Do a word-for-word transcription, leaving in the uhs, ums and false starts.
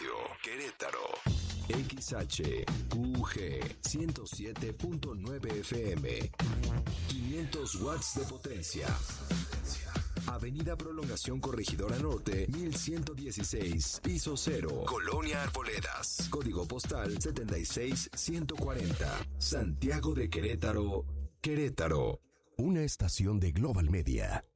Radio, Querétaro. X H Q G ciento siete punto nueve F M. quinientos watts de potencia. Avenida Prolongación Corregidora Norte, mil ciento dieciséis, piso cero, Colonia Arboledas. Código postal setenta y seis ciento cuarenta. Santiago de Querétaro, Querétaro. Una estación de Global Media.